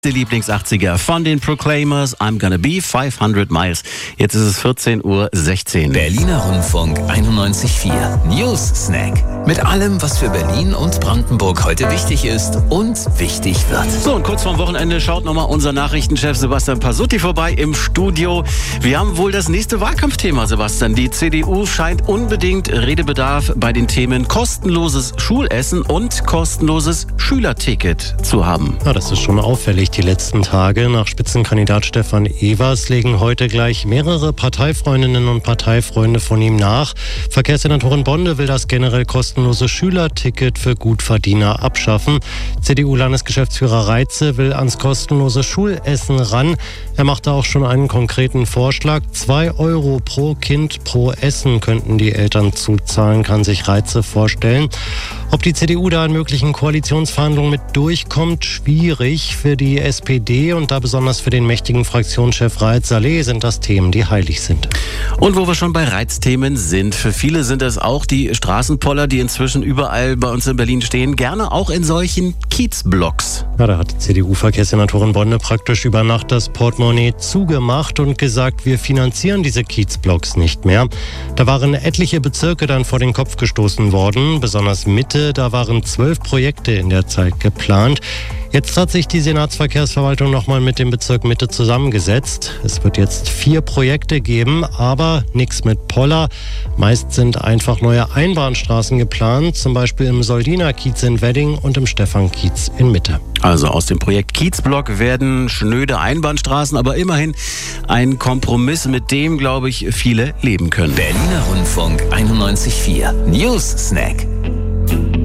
Der Lieblings-80er von den Proclaimers, I'm Gonna Be 500 Miles. Jetzt ist es 14:16 Uhr. Berliner Rundfunk 91.4 News Snack. Mit allem, was für Berlin und Brandenburg heute wichtig ist und wichtig wird. So, und kurz vorm Wochenende schaut nochmal unser Nachrichtenchef Sebastian Pasutti vorbei im Studio. Wir haben wohl das nächste Wahlkampfthema, Sebastian. Die CDU scheint unbedingt Redebedarf bei den Themen kostenloses Schulessen und kostenloses Schülerticket zu haben. Ja, das ist schon auffällig. Die letzten Tage nach Spitzenkandidat Stefan Evers legen heute gleich mehrere Parteifreundinnen und Parteifreunde von ihm nach. Verkehrssenatorin Bonde will das generell kostenlose Schülerticket für Gutverdiener abschaffen. CDU-Landesgeschäftsführer Reitze will ans kostenlose Schulessen ran. Er machte auch schon einen konkreten Vorschlag. 2 Euro pro Kind pro Essen könnten die Eltern zuzahlen, kann sich Reitze vorstellen. Ob die CDU da in möglichen Koalitionsverhandlungen mit durchkommt, schwierig. Für die SPD und da besonders für den mächtigen Fraktionschef Raed Saleh sind das Themen, die heilig sind. Und wo wir schon bei Reizthemen sind, für viele sind es auch die Straßenpoller, die inzwischen überall bei uns in Berlin stehen, gerne auch in solchen Kiezblocks. Ja, da hat die CDU-Verkehrssenatorin Bonde praktisch über Nacht das Portemonnaie zugemacht und gesagt, wir finanzieren diese Kiezblocks nicht mehr. Da waren etliche Bezirke dann vor den Kopf gestoßen worden, besonders Mitte, da waren 12 Projekte in der Zeit geplant. Jetzt hat sich die Senatsverkehrsverwaltung nochmal mit dem Bezirk Mitte zusammengesetzt. Es wird jetzt 4 Projekte geben, aber nichts mit Poller. Meist sind einfach neue Einbahnstraßen geplant, zum Beispiel im Soldiner Kiez in Wedding und im Stephan-Kiez in Mitte. Also aus dem Projekt Kiezblock werden schnöde Einbahnstraßen, aber immerhin ein Kompromiss, mit dem, glaube ich, viele leben können. Berliner Rundfunk 91.4 News Snack.